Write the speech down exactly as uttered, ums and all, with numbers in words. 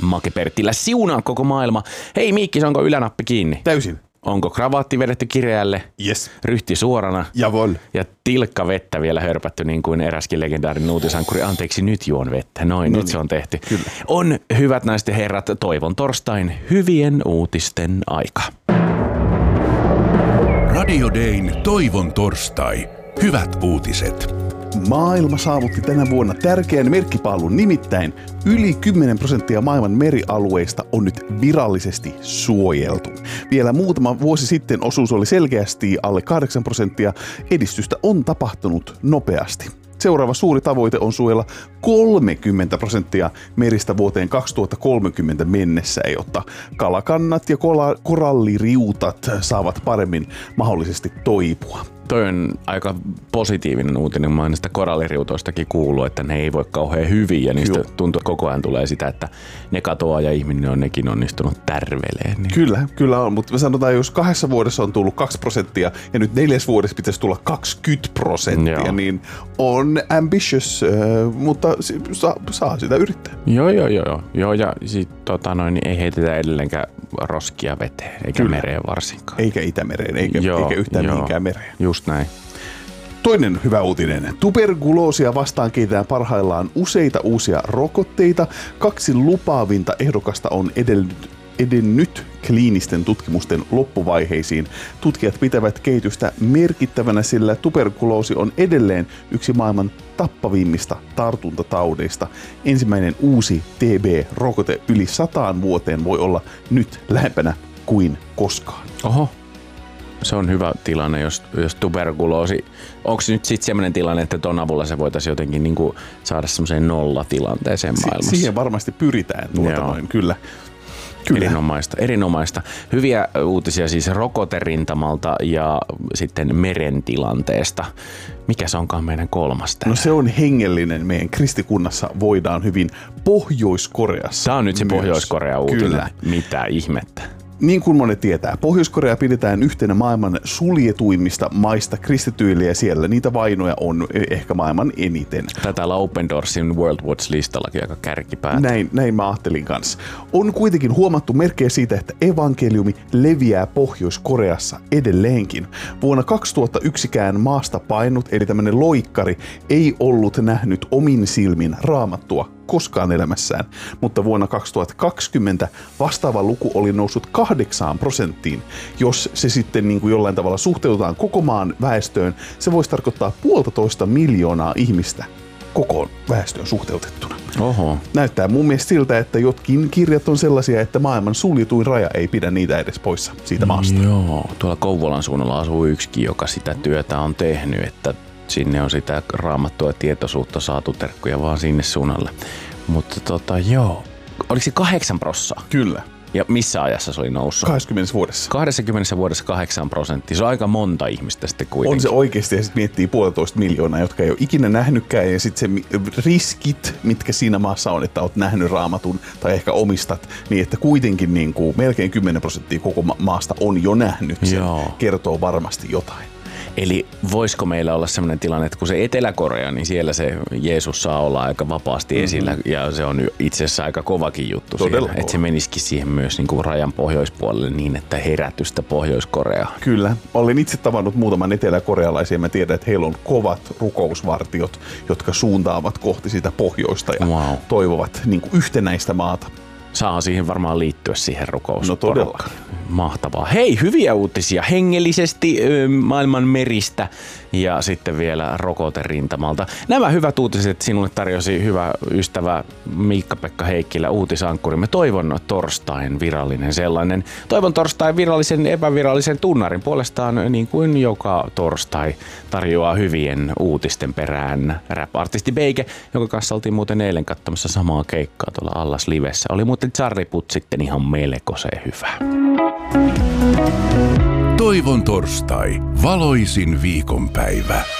Make Perttilä siunaa koko maailma. Hei Miikkis, onko ylänappi kiinni? Täysin. Onko kravaatti vedetty kireälle? Yes. Ryhti suorana? Javol. Ja tilkka vettä vielä hörpätty niin kuin eräskin legendaarinen uutisankkuri. Anteeksi, nyt juon vettä. Noin, no nyt niin. Se on tehty. Kyllä. On, hyvät naiset ja herrat, toivon torstain hyvien uutisten aika. Radio Dayn toivon torstai. Hyvät uutiset. Maailma saavutti tänä vuonna tärkeän merkkipaalun, nimittäin yli kymmenen prosenttia maailman merialueista on nyt virallisesti suojeltu. Vielä muutama vuosi sitten osuus oli selkeästi alle kahdeksan prosenttia. Edistystä on tapahtunut nopeasti. Seuraava suuri tavoite on suojella kolmekymmentä prosenttia meristä vuoteen kaksituhattakolmekymmentä mennessä, jotta kalakannat ja koralliriutat saavat paremmin mahdollisesti toipua. Toi on aika positiivinen uutinen. Mä oon niistä koralliriutoistakin kuullut, että ne ei voi kauhean hyvin ja niistä Joo. tuntuu, että koko ajan tulee sitä, että ne katoaa ja ihminen on nekin onnistunut tärveleen. Niin. Kyllä, kyllä on, mutta me sanotaan, jos kahdessa vuodessa on tullut kaksi prosenttia ja nyt neljäs vuodessa pitäisi tulla kaksikymmentä prosenttia, Joo. niin on ambitious, äh, mutta saa, saa sitä yrittää. Joo, joo, joo. joo ja sit, tota noin, ei heitetä edelleenkään roskia veteen, eikä kyllä. mereen varsinkaan. Eikä Itämereen, eikä, joo, eikä yhtään joo. mihinkään mereen. Just näin. Toinen hyvä uutinen. Tuberkuloosia vastaan kehitetään parhaillaan useita uusia rokotteita. Kaksi lupaavinta ehdokasta on edennyt, edennyt kliinisten tutkimusten loppuvaiheisiin. Tutkijat pitävät kehitystä merkittävänä, sillä tuberkuloosi on edelleen yksi maailman tappavimmista tartuntataudeista. Ensimmäinen uusi T B-rokote yli sataan vuoteen voi olla nyt lähempänä kuin koskaan. Oho. Se on hyvä tilanne, jos, jos tuberkuloosi... Onko nyt sitten sellainen tilanne, että ton avulla se voitaisiin jotenkin niin kuin saada semmoiseen nollatilanteeseen si- maailmassa? Siihen varmasti pyritään tuota noin, kyllä. Kyllä. Erinomaista, erinomaista. Hyviä uutisia siis rokoterintamalta ja sitten merentilanteesta. Mikä se onkaan meidän kolmas täällä? No se on hengellinen. Meidän kristikunnassa voidaan hyvin Pohjois-Koreassa. Tämä on nyt se myös. Pohjois-Korea uutinen. Kyllä. Mitä ihmettä? Niin kuin monet tietää, Pohjois-Korea pidetään yhtenä maailman suljetuimmista maista kristityille ja siellä niitä vainoja on ehkä maailman eniten. Tätä Open Doorsin World Watch-listallakin aika kärkipäätä. Näin, näin mä ajattelin kanssa. On kuitenkin huomattu merkkejä siitä, että evankeliumi leviää Pohjois-Koreassa edelleenkin. Vuonna kaksituhattayksikään maasta painut, eli tämmöinen loikkari, ei ollut nähnyt omin silmin Raamattua koskaan elämässään, mutta vuonna kaksituhattakaksikymmentä vastaava luku oli noussut kahdeksaan prosenttiin. Jos se sitten niin kuin jollain tavalla suhteutetaan koko maan väestöön, se voisi tarkoittaa puolitoista miljoonaa ihmistä koko väestöön suhteutettuna. Oho. Näyttää mun mielestä siltä, että jotkin kirjat on sellaisia, että maailman suljetuin raja ei pidä niitä edes poissa siitä maasta. Joo, tuolla Kouvolan suunnalla asuu yksikin, joka sitä työtä on tehnyt, että sinne on sitä raamattua ja tietoisuutta saatu, terkkuja vaan sinne suunnalle. Mutta tota joo, oliko se kahdeksan prossaa? Kyllä. Ja missä ajassa se oli noussut? kaksikymmentä vuodessa. kaksikymmentä vuodessa kahdeksan prosenttia. Se on aika monta ihmistä sitten kuitenkin. On se oikeasti, ja sitten miettii puolitoista miljoonaa, jotka ei ole ikinä nähnytkään, ja sitten se riskit, mitkä siinä maassa on, että olet nähnyt Raamatun tai ehkä omistat, niin että kuitenkin niin kuin melkein kymmenen prosenttia koko maasta on jo nähnyt sen. Joo. Kertoo varmasti jotain. Eli voisiko meillä olla sellainen tilanne, että kun se Etelä-Korea, niin siellä se Jeesus saa olla aika vapaasti esillä, mm-hmm. ja se on itse asiassa aika kovakin juttu siellä, että se menisikin siihen myös niin kuin rajan pohjoispuolelle niin, että herätystä Pohjois-Koreaan. Kyllä. Olen itse tavannut muutaman eteläkorealaisia, ja mä tiedän, että heillä on kovat rukousvartiot, jotka suuntaavat kohti sitä pohjoista ja wow. toivovat niin kuin yhtenäistä maata. Saa siihen varmaan liittyä siihen rukousporukkaan. No todella. Mahtavaa. Hei, hyviä uutisia hengellisesti maailman meristä ja sitten vielä rokoterintamalta. Nämä hyvät uutiset sinulle tarjosi hyvä ystävä Miikka-Pekka Heikkilä, uutisankkurimme. Toivon torstain virallinen sellainen. Toivon torstain virallisen epävirallisen tunnarin puolestaan, niin kuin joka torstai tarjoaa hyvien uutisten perään rap-artisti Beike, jonka kanssa oltiin muuten eilen katsomassa samaa keikkaa tuolla Allas Livessä. Oli muuten Charliput sitten ihan melkoisen hyvä. Toivon torstai, valoisin viikonpäivä.